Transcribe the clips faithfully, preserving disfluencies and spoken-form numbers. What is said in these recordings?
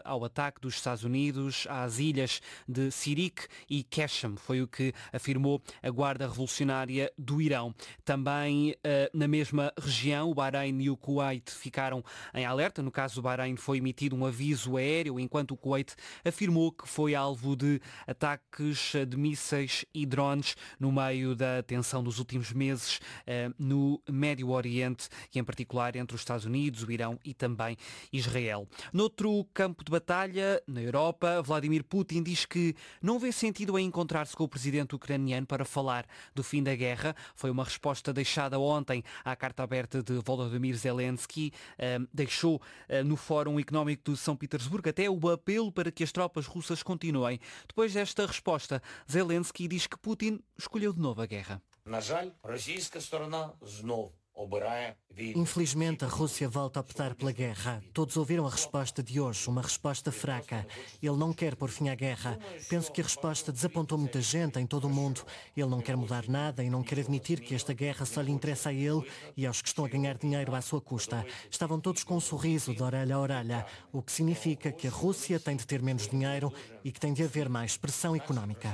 ao ataque dos Estados Unidos às ilhas de Sirik e Qeshm, foi o que afirmou a Guarda Revolucionária do Irão. Também na mesma região, o Bahrein e o Kuwait ficaram em alerta. No caso do Bahrein foi emitido um aviso aéreo, enquanto o Kuwait afirmou que foi alvo de ataques de mísseis e drones no meio da tensão dos últimos meses no Médio Oriente e em particular entre os Estados Unidos, o Irão e também Israel. Noutro campo de batalha, na Europa, Vladimir Putin diz que não vê sentido em encontrar-se com o presidente ucraniano para falar do fim da guerra. Foi uma resposta deixada ontem à carta aberta de Volodymyr Zelensky. Uh, deixou uh, no Fórum Económico de São Petersburgo até o apelo para que as tropas russas continuem. Depois desta resposta, Zelensky diz que Putin escolheu de novo a guerra. Infelizmente, a Rússia volta a optar pela guerra. Todos ouviram a resposta de hoje, uma resposta fraca. Ele não quer pôr fim à guerra. Penso que a resposta desapontou muita gente em todo o mundo. Ele não quer mudar nada e não quer admitir que esta guerra só lhe interessa a ele e aos que estão a ganhar dinheiro à sua custa. Estavam todos com um sorriso de orelha a orelha, o que significa que a Rússia tem de ter menos dinheiro e que tem de haver mais pressão económica.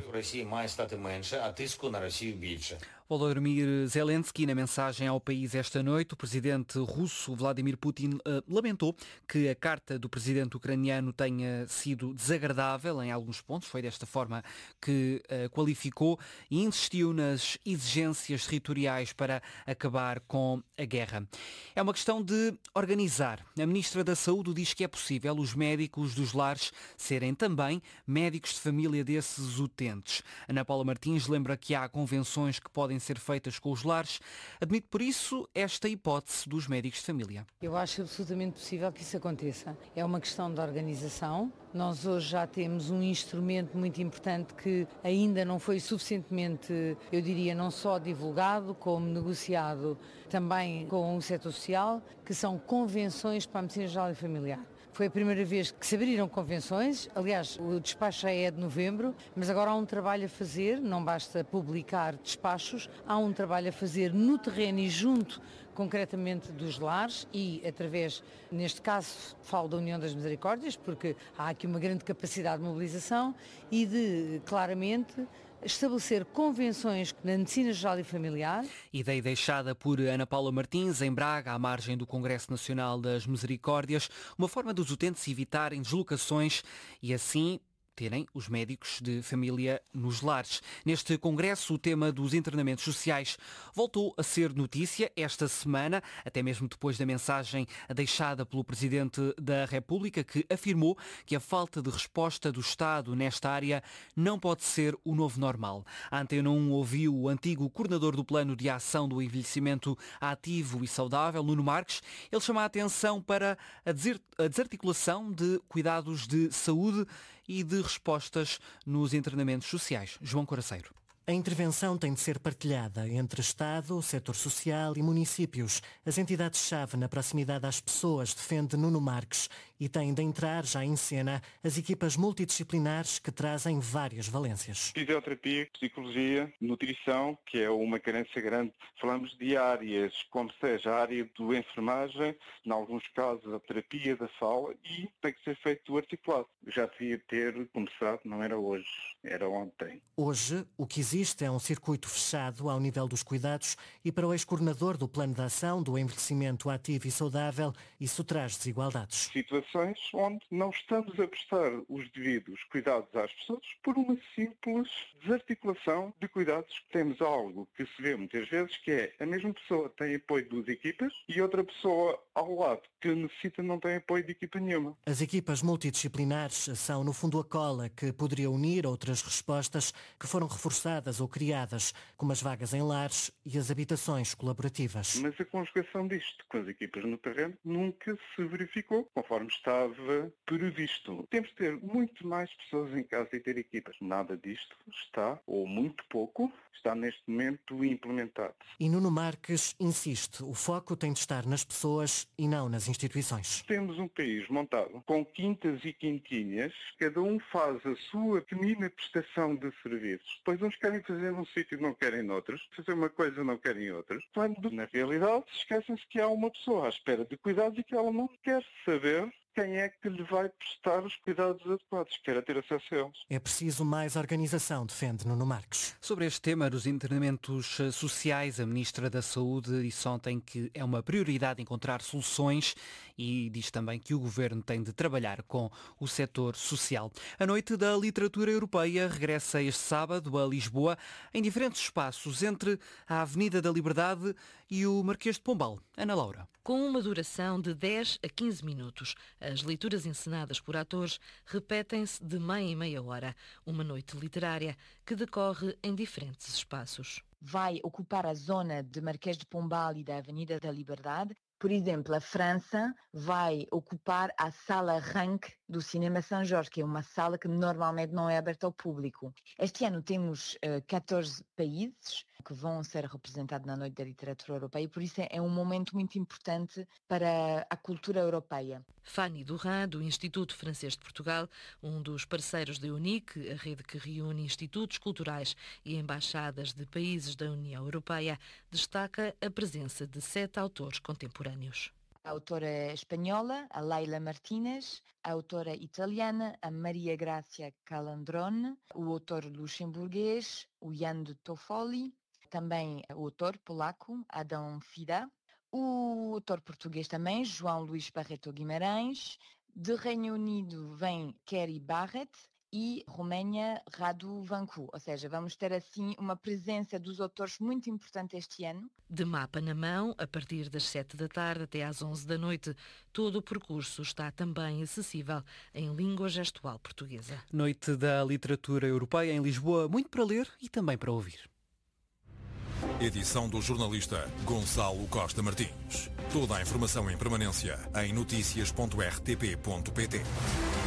Volodymyr Zelensky, na mensagem ao país esta noite, o presidente russo Vladimir Putin uh, lamentou que a carta do presidente ucraniano tenha sido desagradável em alguns pontos, foi desta forma que uh, qualificou, e insistiu nas exigências territoriais para acabar com a guerra. É uma questão de organizar. A Ministra da Saúde diz que é possível os médicos dos lares serem também médicos de família desses utentes. Ana Paula Martins lembra que há convenções que podem ser feitas com os lares. Admite, por isso, esta hipótese dos médicos de família. Eu acho absolutamente possível que isso aconteça. É uma questão de organização. Nós hoje já temos um instrumento muito importante que ainda não foi suficientemente, eu diria, não só divulgado, como negociado também com o setor social, que são convenções para a medicina geral e familiar. Foi a primeira vez que se abriram convenções, aliás, o despacho já é de novembro, mas agora há um trabalho a fazer, não basta publicar despachos, há um trabalho a fazer no terreno e junto concretamente dos lares e através, neste caso, falo da União das Misericórdias, porque há aqui uma grande capacidade de mobilização e de, claramente, estabelecer convenções na medicina geral e familiar. Ideia deixada por Ana Paula Martins em Braga, à margem do Congresso Nacional das Misericórdias, uma forma dos utentes evitarem deslocações e assim terem os médicos de família nos lares. Neste congresso, o tema dos internamentos sociais voltou a ser notícia esta semana, até mesmo depois da mensagem deixada pelo Presidente da República, que afirmou que a falta de resposta do Estado nesta área não pode ser o novo normal. A Antena um ouviu o antigo coordenador do Plano de Ação do Envelhecimento Ativo e Saudável, Nuno Marques. Ele chama a atenção para a desarticulação de cuidados de saúde e de respostas nos internamentos sociais. João Coraceiro. A intervenção tem de ser partilhada entre Estado, setor social e municípios. As entidades-chave na proximidade às pessoas, defende Nuno Marques, e têm de entrar já em cena as equipas multidisciplinares que trazem várias valências. Fisioterapia, psicologia, nutrição, que é uma carência grande. Falamos de áreas, como seja a área do enfermagem, em alguns casos a terapia da fala, e tem que ser feito articulado. Já devia ter começado, não era hoje, era ontem. Hoje, o que existe é um circuito fechado ao nível dos cuidados e para o ex-coordenador do Plano de Ação do Envelhecimento Ativo e Saudável, isso traz desigualdades. Situações onde não estamos a prestar os devidos cuidados às pessoas por uma simples desarticulação de cuidados. Temos algo que se vê muitas vezes, que é a mesma pessoa tem apoio de duas equipas e outra pessoa ao lado que necessita não tem apoio de equipa nenhuma. As equipas multidisciplinares são, no fundo, a cola que poderia unir outras respostas que foram reforçadas ou criadas, como as vagas em lares e as habitações colaborativas. Mas a conjugação disto com as equipas no terreno nunca se verificou conforme estava previsto. Temos de ter muito mais pessoas em casa e ter equipas. Nada disto está, ou muito pouco, está neste momento implementado. E Nuno Marques insiste, o foco tem de estar nas pessoas e não nas instituições. Temos um país montado com quintas e quintinhas, cada um faz a sua pequenina prestação de serviços. Depois uns querem fazer num sítio e não querem noutros, fazer uma coisa não querem outros, quando na realidade esquecem-se que há uma pessoa à espera de cuidados e que ela não quer saber quem é que lhe vai prestar os cuidados adequados, quer ter acesso a eles. É preciso mais organização, defende Nuno Marques. Sobre este tema dos internamentos sociais, a Ministra da Saúde disse ontem que é uma prioridade encontrar soluções e diz também que o Governo tem de trabalhar com o setor social. A Noite da Literatura Europeia regressa este sábado a Lisboa, em diferentes espaços, entre a Avenida da Liberdade e o Marquês de Pombal. Ana Laura. Com uma duração de dez a quinze minutos, as leituras encenadas por atores repetem-se de meia em meia hora. Uma noite literária que decorre em diferentes espaços. Vai ocupar a zona de Marquês de Pombal e da Avenida da Liberdade. Por exemplo, a França vai ocupar a Sala Rank do Cinema São Jorge, que é uma sala que normalmente não é aberta ao público. Este ano temos uh, catorze países que vão ser representados na Noite da Literatura Europeia e por isso é um momento muito importante para a cultura europeia. Fanny Durand, do Instituto Francês de Portugal, um dos parceiros da UNIC, a rede que reúne institutos culturais e embaixadas de países da União Europeia, destaca a presença de sete autores contemporâneos. A autora espanhola, a Leila Martínez, a autora italiana, a Maria Grazia Calandrone, o autor luxemburguês, o Jan de Toffoli, também o autor polaco, Adam Fida, o autor português também, João Luís Barreto Guimarães, de Reino Unido vem Kerry Barrett e Roménia Radu Vancu, ou seja, vamos ter assim uma presença dos autores muito importante este ano. De mapa na mão, a partir das sete da tarde até às onze da noite, todo o percurso está também acessível em língua gestual portuguesa. Noite da Literatura Europeia em Lisboa, muito para ler e também para ouvir. Edição do jornalista Gonçalo Costa Martins. Toda a informação em permanência em noticias ponto r t p ponto p t.